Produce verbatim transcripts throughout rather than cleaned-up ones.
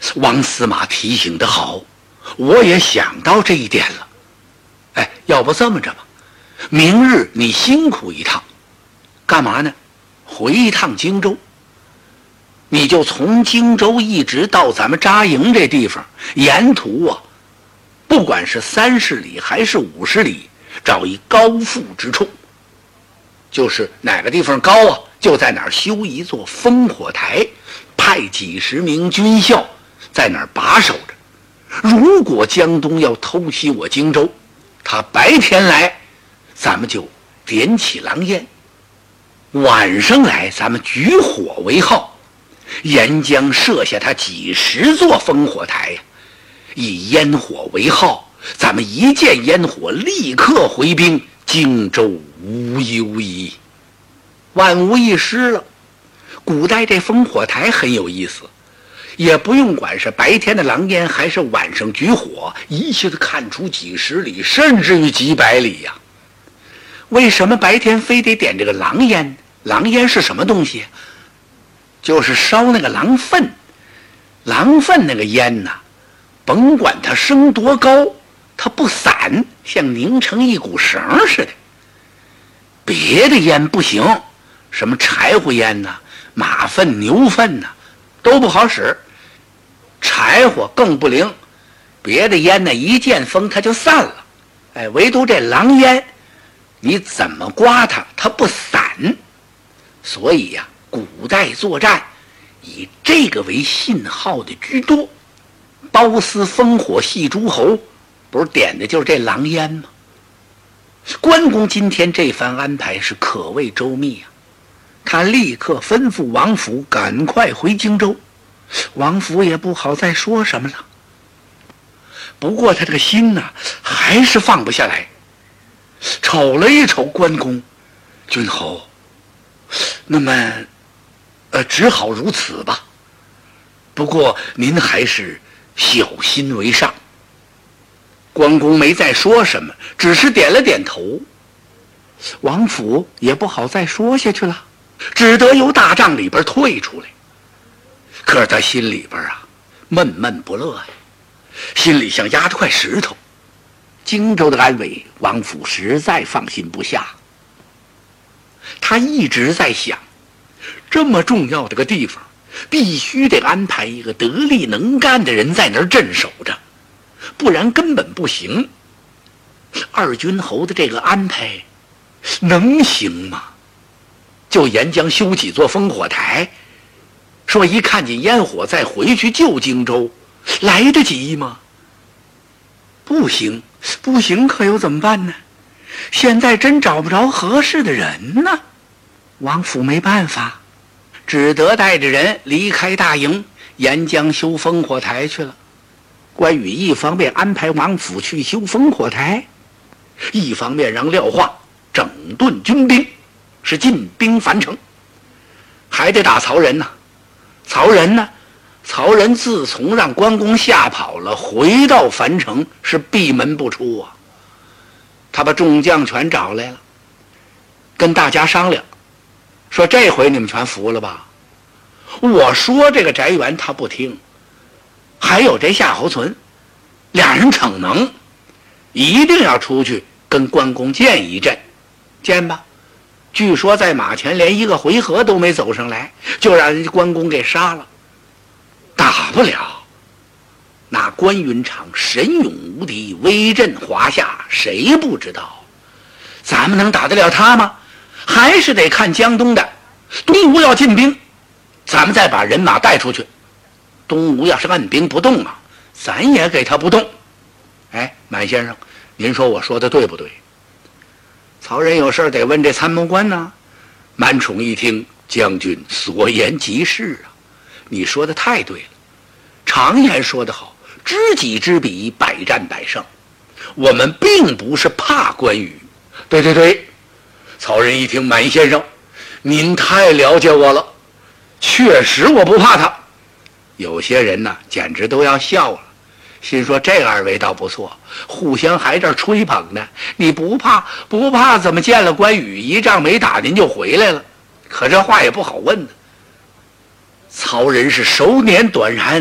王司马提醒得好，我也想到这一点了。哎，要不这么着吧，明日你辛苦一趟，干嘛呢？回一趟荆州。你就从荆州一直到咱们扎营这地方，沿途啊，不管是三十里还是五十里，找一高阜之处，就是哪个地方高啊，就在哪儿修一座烽火台，派几十名军校在那儿把守着。如果江东要偷袭我荆州，他白天来，咱们就点起狼烟；晚上来，咱们举火为号，沿江设下他几十座烽火台呀，以烟火为号，咱们一见烟火，立刻回兵，荆州无忧矣，万无一失了。古代这烽火台很有意思，也不用管是白天的狼烟还是晚上举火，一下子看出几十里甚至于几百里呀、啊。为什么白天非得点这个狼烟？狼烟是什么东西？就是烧那个狼粪。狼粪那个烟呐、啊，甭管它升多高，它不散，像拧成一股绳似的。别的烟不行，什么柴火烟呐、啊、马粪、牛粪呐、啊，都不好使。柴火更不灵，别的烟呢一见风它就散了。哎，唯独这狼烟，你怎么刮它，它不散。所以呀、啊，古代作战以这个为信号的居多。褒姒烽火戏诸侯，不是点的就是这狼烟吗？关公今天这番安排是可谓周密啊！他立刻吩咐王府赶快回荆州。王府也不好再说什么了，不过他这个心呢、啊，还是放不下来。瞅了一瞅关公，君侯，那么，呃，只好如此吧。不过您还是小心为上。关公没再说什么，只是点了点头。王府也不好再说下去了，只得由大帐里边退出来。可是他心里边啊，闷闷不乐呀，心里像压着块石头。荆州的安危，王府实在放心不下。他一直在想，这么重要的个地方，必须得安排一个得力能干的人在那儿镇守着，不然根本不行。二军侯的这个安排能行吗？就沿江修几座烽火台，说一看见烟火再回去救荆州，来得及吗？不行，不行，可又怎么办呢？现在真找不着合适的人呢。王府没办法，只得带着人离开大营，沿江修烽火台去了。关羽一方面安排王府去修烽火台，一方面让廖化整顿军兵，是进兵樊城。还得打曹仁呢。曹仁呢？曹仁自从让关公吓跑了，回到樊城是闭门不出啊。他把众将全找来了，跟大家商量，说这回你们全服了吧？我说这个翟元他不听，还有这夏侯存，俩人逞能，一定要出去跟关公见一阵，见吧。据说在马前连一个回合都没走上来，就让人家关公给杀了。打不了，那关云长神勇无敌，威震华夏，谁不知道？咱们能打得了他吗？还是得看江东的。东吴要进兵，咱们再把人马带出去。东吴要是按兵不动啊，咱也给他不动。哎，满先生，您说我说的对不对？曹仁有事得问这参谋官呢。满宠一听，将军所言极是啊，你说的太对了。常言说得好，知己知彼，百战百胜。我们并不是怕关羽。对对对，曹仁一听，满先生，您太了解我了，确实我不怕他。有些人呢，简直都要笑了，心说这二位倒不错，互相还这吹捧呢。你不怕不怕，怎么见了关羽一仗没打您就回来了？可这话也不好问呢。曹仁是手捻短髯，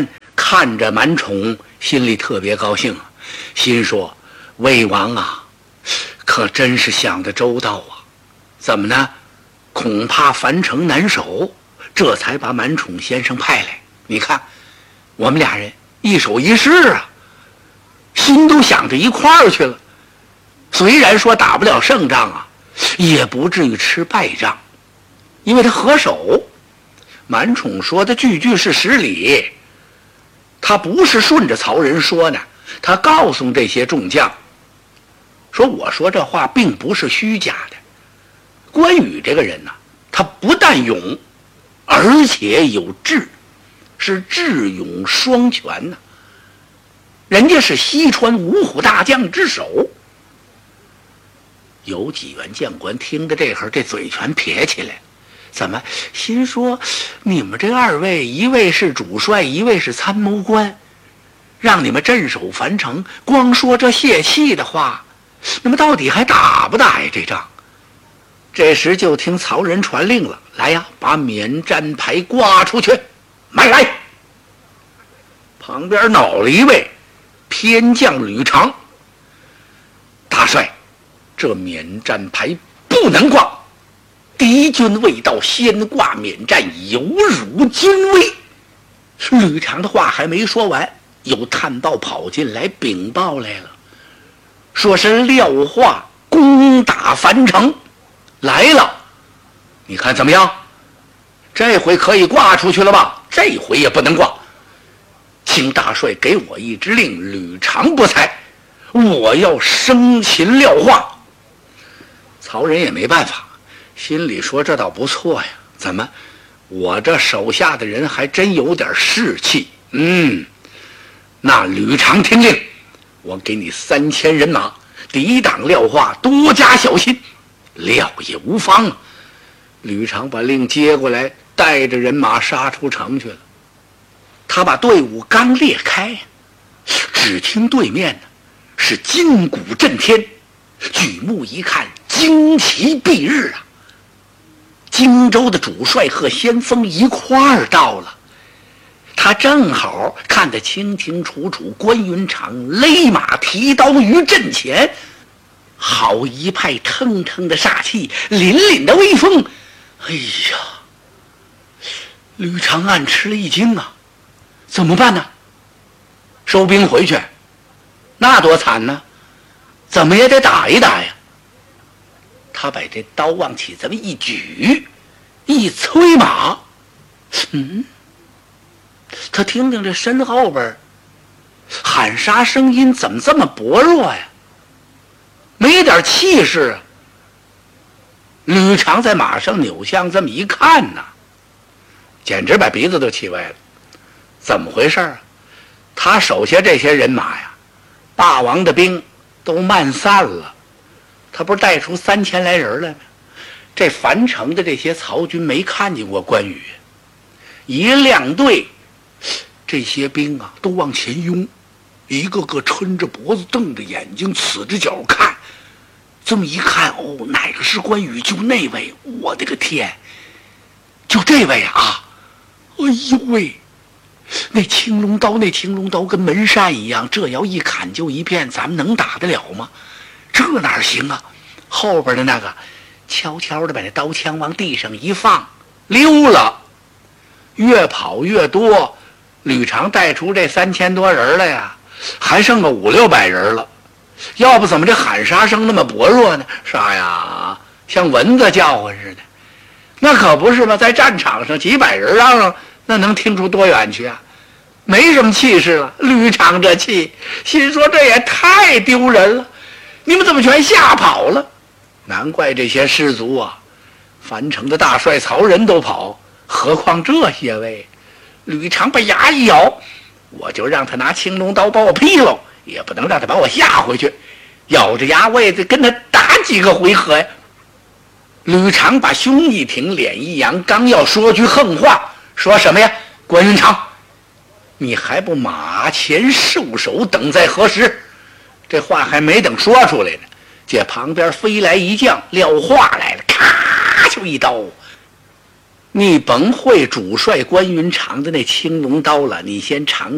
看着满宠，心里特别高兴啊，心说魏王啊，可真是想得周到啊！怎么呢？恐怕樊城难守，这才把满宠先生派来。你看，我们俩人一手一势啊，心都想着一块儿去了。虽然说打不了胜仗啊，也不至于吃败仗，因为他合手。满宠说的句句是实理，他不是顺着曹仁说呢，他告诉这些众将说，我说这话并不是虚假的。关羽这个人呢、啊，他不但勇，而且有智，是智勇双全呢、啊。人家是西川五虎大将之首。有几员将官听着这会儿，这嘴全撇起来，怎么心说你们这二位，一位是主帅，一位是参谋官，让你们镇守樊城，光说这泄气的话，那么到底还打不打呀这仗？这时就听曹仁传令了，来呀，把免战牌挂出去，慢来。旁边恼了一位偏将吕长，大帅，这免战牌不能挂，敌军未到，先挂免战，有辱军威。吕长的话还没说完，有探报跑进来禀报来了，说是廖化攻打樊城来了。你看怎么样？这回可以挂出去了吧？这回也不能挂，请大帅给我一支令，吕长不才，我要生擒廖化。曹仁也没办法，心里说这倒不错呀，怎么我这手下的人还真有点士气。嗯，那吕长听令，我给你三千人马抵挡廖化，多加小心，料也无妨啊。吕长把令接过来，带着人马杀出城去了。他把队伍刚裂开，只听对面呢是金鼓震天，举目一看，旌旗蔽日啊！荆州的主帅和先锋一块儿到了，他正好看得清清楚楚，关云长勒马提刀于阵前，好一派腾腾的煞气，凛凛的威风。哎呀，吕长暗吃了一惊啊，怎么办呢？收兵回去，那多惨呢，怎么也得打一打呀。他把这刀往起这么一举，一催马，嗯，他听听这身后边喊杀声音怎么这么薄弱呀，没点气势啊。吕长在马上扭向这么一看呐，简直把鼻子都气歪了。怎么回事啊？他手下这些人马呀，霸王的兵都慢散了，他不是带出三千来人来吗？这樊城的这些曹军没看见过关羽，一亮队，这些兵啊都往前拥，一个个抻着脖子，瞪着眼睛，呲着脚看。这么一看，哦，哪个是关羽？就那位！我的个天，就这位啊！哎呦喂，那青龙刀，那青龙刀跟门扇一样，这要一砍就一片，咱们能打得了吗？这哪行啊？后边的那个悄悄的把那刀枪往地上一放，溜了。越跑越多，吕长带出这三千多人来呀，还剩个五六百人了。要不怎么这喊杀声那么薄弱呢？杀呀，像蚊子叫唤似的。那可不是吗？在战场上几百人嚷嚷，那能听出多远去啊？没什么气势了。吕长这气，心说这也太丢人了，你们怎么全吓跑了？难怪这些士卒啊，樊城的大帅曹仁都跑，何况这些位？吕长把牙一咬，我就让他拿青龙刀把我劈了，也不能让他把我吓回去。咬着牙，我也得跟他打几个回合呀。吕长把胸一挺，脸一扬，刚要说句横话，说什么呀？关云长，你还不马前受首，等在何时？这话还没等说出来呢，这旁边飞来一将，廖化来了，咔就一刀。你甭会主帅关云长的那青龙刀了，你先尝